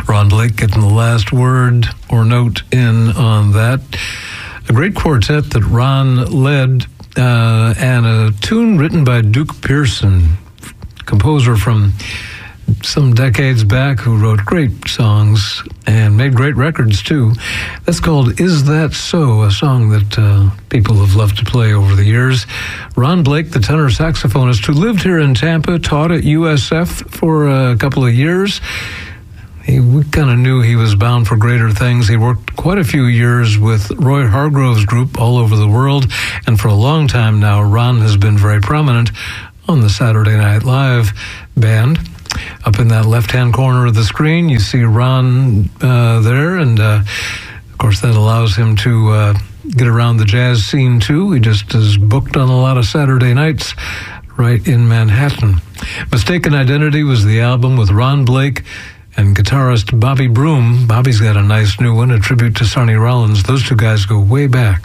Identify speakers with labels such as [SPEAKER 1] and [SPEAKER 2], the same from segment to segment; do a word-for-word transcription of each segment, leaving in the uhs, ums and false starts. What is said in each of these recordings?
[SPEAKER 1] Ron Blake getting the last word or note in on that. A great quartet that Ron led, uh, and a tune written by Duke Pearson, composer from some decades back who wrote great songs and made great records too. That's called Is That So, a song that uh, people have loved to play over the years. Ron Blake, the tenor saxophonist who lived here in Tampa, taught at U S F for a couple of years. He, we kind of knew he was bound for greater things. He worked quite a few years with Roy Hargrove's group all over the world, and for a long time now, Ron has been very prominent on the Saturday Night Live band. Up in that left-hand corner of the screen, you see Ron uh, there, and uh, of course that allows him to uh, get around the jazz scene too. He just is booked on a lot of Saturday nights right in Manhattan. Mistaken Identity was the album with Ron Blake and guitarist Bobby Broom. Bobby's got a nice new one, a tribute to Sonny Rollins. Those two guys go way back.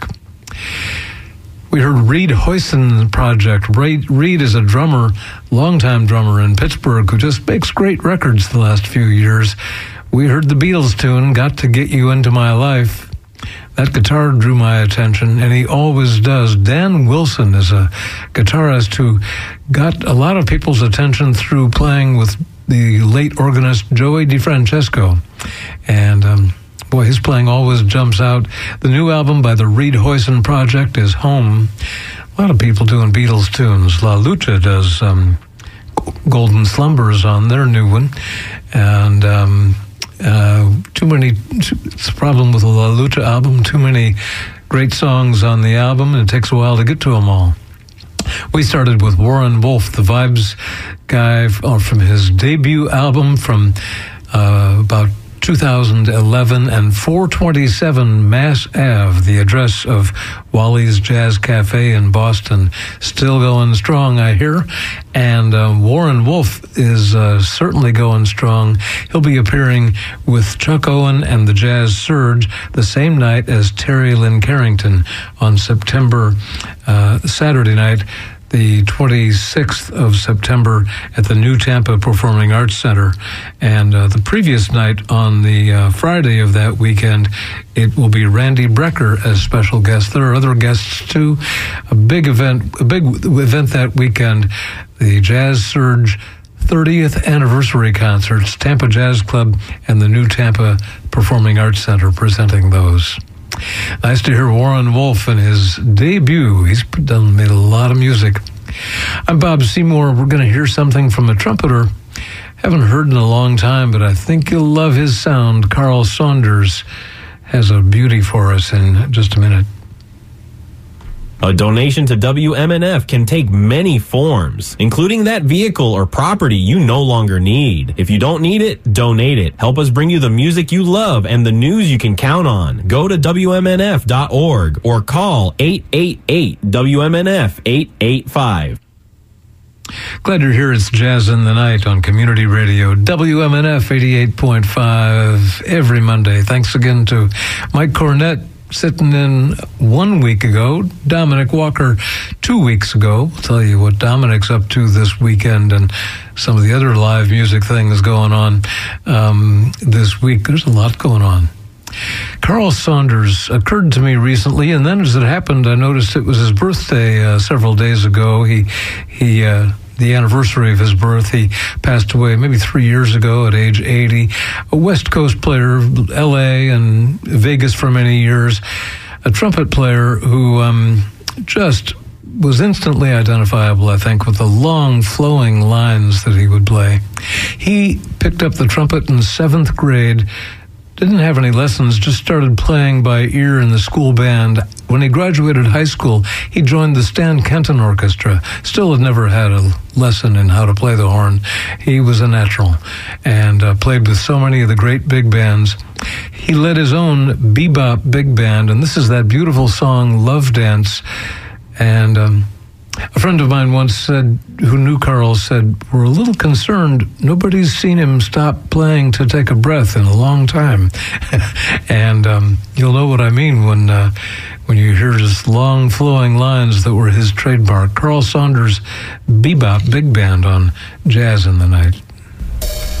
[SPEAKER 1] We heard Reed Hoyson Project. Reed, Reed is a drummer, longtime drummer in Pittsburgh, who just makes great records the last few years. We heard the Beatles tune, Got to Get You Into My Life. That guitar drew my attention, and he always does. Dan Wilson is a guitarist who got a lot of people's attention through playing with the late organist Joey DeFrancesco. And, um, boy, his playing always jumps out. The new album by the Reed Hoyson Project is Home. A lot of people doing Beatles tunes. La Lucha does um, Golden Slumbers on their new one. And um, uh, too many, it's a problem with the La Lucha album, too many great songs on the album, and it takes a while to get to them all. We started with Warren Wolf, the Vibes guy from his debut album from uh, about two thousand eleven, and four twenty-seven Mass Ave, the address of Wally's Jazz Cafe in Boston. Still going strong, I hear. And uh, Warren Wolf is uh, certainly going strong. He'll be appearing with Chuck Owen and the Jazz Surge the same night as Terry Lynn Carrington on September, uh, Saturday night, the twenty-sixth of September at the New Tampa Performing Arts Center. And uh, the previous night, on the uh, Friday of that weekend, it will be Randy Brecker as special guest. There are other guests too. A big event, a big event that weekend, the Jazz Surge thirtieth anniversary concerts, Tampa Jazz Club and the New Tampa Performing Arts Center presenting those. Nice to hear Warren Wolf in his debut. He's done made a lot of music. I'm Bob Seymour. We're going to hear something from a trumpeter. Haven't heard in a long time, but I think you'll love his sound. Carl Saunders has a beauty for us in just a minute.
[SPEAKER 2] A donation to W M N F can take many forms, including that vehicle or property you no longer need. If you don't need it, donate it. Help us bring you the music you love and the news you can count on. Go to W M N F dot org or call eight eight eight W M N F eight eight five.
[SPEAKER 1] Glad you're here. It's Jazz in the Night on Community Radio, W M N F eighty-eight point five every Monday. Thanks again to Mike Cornett, sitting in one week ago, Dominic Walker two weeks ago. We'll tell you what Dominic's up to this weekend and some of the other live music things going on um, this week. There's a lot going on. Carl Saunders occurred to me recently, and then as it happened, I noticed it was his birthday uh, several days ago. He, he, uh, the anniversary of his birth. He passed away maybe three years ago at age eighty. A West Coast player, L A and Vegas for many years. A trumpet player who um, just was instantly identifiable, I think, with the long flowing lines that he would play. He picked up the trumpet in seventh grade. Didn't have any lessons, just started playing by ear in the school band. When he graduated high school, he joined the Stan Kenton Orchestra. Still had never had a lesson in how to play the horn. He was a natural and uh, played with so many of the great big bands. He led his own bebop big band, and this is that beautiful song, Love Dance. And um, a friend of mine once said, who knew Carl, said, we're a little concerned. Nobody's seen him stop playing to take a breath in a long time. And um, you'll know what I mean when uh, when you hear just long flowing lines that were his trademark. Carl Saunders, Bebop Big Band on Jazz in the Night.